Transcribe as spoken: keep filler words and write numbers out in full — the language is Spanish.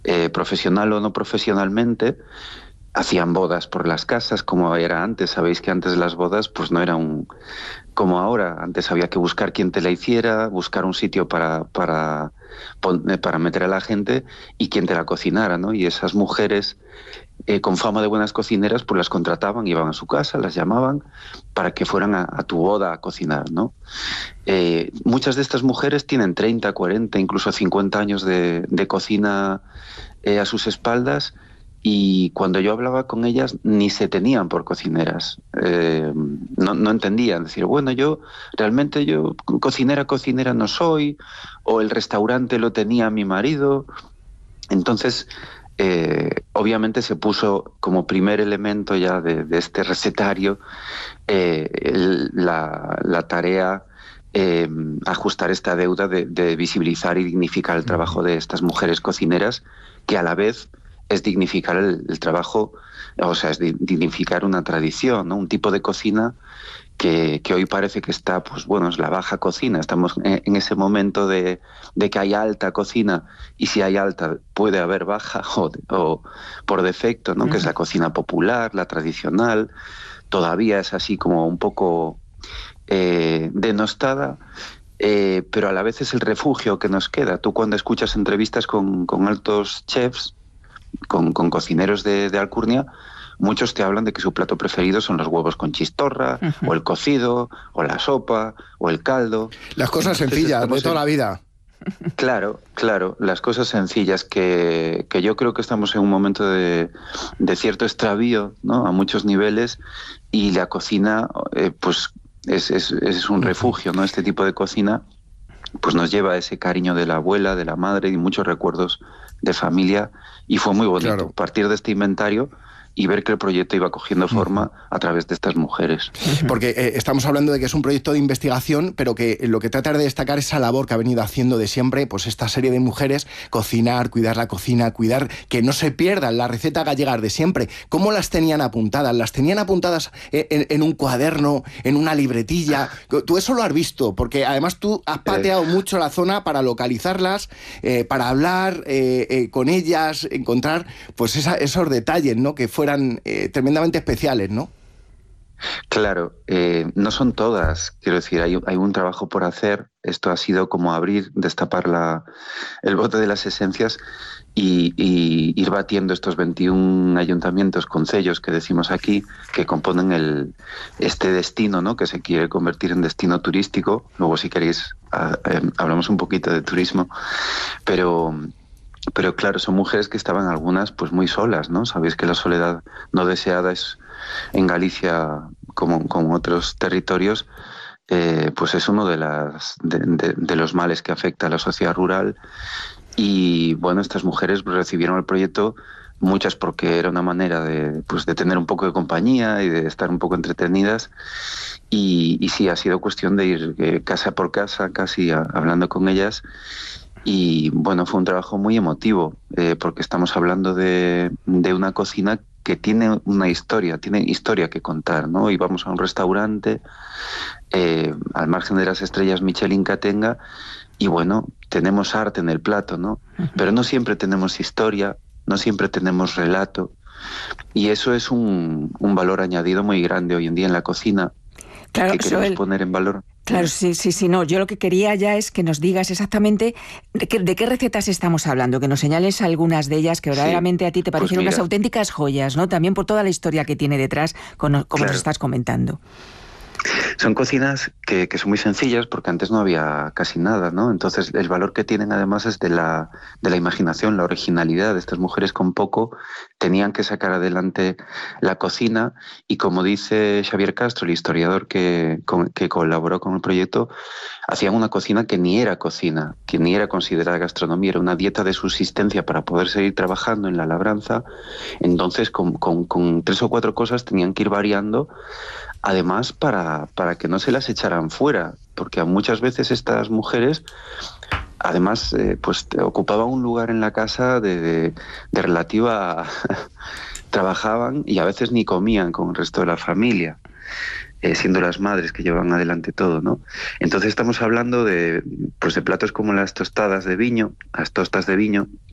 eh, profesional o no profesionalmente, hacían bodas por las casas como era antes. Sabéis que antes las bodas pues no eran como ahora. Antes había que buscar quién te la hiciera, buscar un sitio para, para, para meter a la gente y quién te la cocinara, ¿no? Y esas mujeres eh, con fama de buenas cocineras pues las contrataban, iban a su casa, las llamaban para que fueran a, a tu boda a cocinar, ¿no? Eh, muchas de estas mujeres tienen treinta, cuarenta, incluso cincuenta años de, de cocina eh, a sus espaldas. Y cuando yo hablaba con ellas ni se tenían por cocineras, eh, no, no entendían, decir, bueno, yo realmente yo cocinera, cocinera no soy, o el restaurante lo tenía mi marido. Entonces, eh, obviamente se puso como primer elemento ya de, de este recetario eh, el, la, la tarea eh, ajustar esta deuda de, de visibilizar y dignificar el trabajo de estas mujeres cocineras, que a la vez es dignificar el, el trabajo, o sea, es dignificar una tradición, ¿no? Un tipo de cocina que, que hoy parece que está, pues bueno, es la baja cocina. Estamos en, en ese momento de, de que hay alta cocina, y si hay alta puede haber baja o, o por defecto, ¿no? Uh-huh. Que es la cocina popular, la tradicional. Todavía es así como un poco eh, denostada. Eh, pero a la vez es el refugio que nos queda. Tú cuando escuchas entrevistas con, con altos chefs, Con, con cocineros de, de alcurnia, muchos te hablan de que su plato preferido son los huevos con chistorra, uh-huh. o el cocido, o la sopa, o el caldo. Las cosas sencillas de toda en... la vida. Claro, claro, las cosas sencillas, que, que yo creo que estamos en un momento de, de cierto extravío, ¿no? A muchos niveles, y la cocina eh, pues es, es, es un refugio, ¿no? Este tipo de cocina pues nos lleva a ese cariño de la abuela, de la madre, y muchos recuerdos de familia, y fue muy bonito claro. partir de este inventario y ver que el proyecto iba cogiendo forma uh-huh. a través de estas mujeres. Porque eh, estamos hablando de que es un proyecto de investigación, pero que lo que trata de destacar es esa labor que ha venido haciendo de siempre, pues esta serie de mujeres, cocinar, cuidar la cocina, cuidar que no se pierdan la receta gallega de siempre. ¿Cómo las tenían apuntadas? ¿Las tenían apuntadas en, en un cuaderno, en una libretilla? Tú eso lo has visto, porque además tú has pateado eh. mucho la zona para localizarlas, eh, para hablar eh, eh, con ellas, encontrar pues esa, esos detalles, ¿no? Que fueran Eh, tremendamente especiales, ¿no? Claro, eh, no son todas, quiero decir, hay, hay un trabajo por hacer. Esto ha sido como abrir, destapar la, el bote de las esencias y, y ir batiendo estos veintiún ayuntamientos, concellos que decimos aquí, que componen el, este destino, ¿no? Que se quiere convertir en destino turístico. Luego, si queréis, a, eh, hablamos un poquito de turismo, pero... Pero claro, son mujeres que estaban algunas pues muy solas, ¿no? Sabéis que la soledad no deseada es en Galicia, como en otros territorios, eh, pues es uno de, las, de, de, de los males que afecta a la sociedad rural. Y bueno, estas mujeres recibieron el proyecto, muchas porque era una manera de, pues, de tener un poco de compañía y de estar un poco entretenidas. Y, y sí, ha sido cuestión de ir eh, casa por casa, casi a, hablando con ellas. Y bueno, fue un trabajo muy emotivo, eh, porque estamos hablando de, de una cocina que tiene una historia, tiene historia que contar, ¿no? Íbamos a un restaurante eh, al margen de las estrellas Michelin que tenga, y bueno, tenemos arte en el plato, ¿no? Pero no siempre tenemos historia, no siempre tenemos relato, y eso es un, un valor añadido muy grande hoy en día en la cocina, claro, que queremos Joel. poner en valor. Claro, sí, sí, sí, no. Yo lo que quería ya es que nos digas exactamente de qué, de qué recetas estamos hablando, que nos señales algunas de ellas que verdaderamente sí, a ti te parecieron pues unas auténticas joyas, ¿no? También por toda la historia que tiene detrás, como claro. nos estás comentando. Son cocinas que, que son muy sencillas porque antes no había casi nada, ¿no? Entonces el valor que tienen además es de la, de la imaginación, la originalidad. Estas mujeres con poco tenían que sacar adelante la cocina, y como dice Xavier Castro, el historiador que, con, que colaboró con el proyecto, hacían una cocina que ni era cocina, que ni era considerada gastronomía, era una dieta de subsistencia para poder seguir trabajando en la labranza. Entonces con, con, con tres o cuatro cosas tenían que ir variando, además para, para que no se las echaran fuera, porque muchas veces estas mujeres además eh, pues ocupaban un lugar en la casa de, de, de relativa trabajaban y a veces ni comían con el resto de la familia, eh, siendo las madres que llevaban adelante todo, ¿no? Entonces estamos hablando de, pues de platos como las tostadas de viño, las tostas de viño,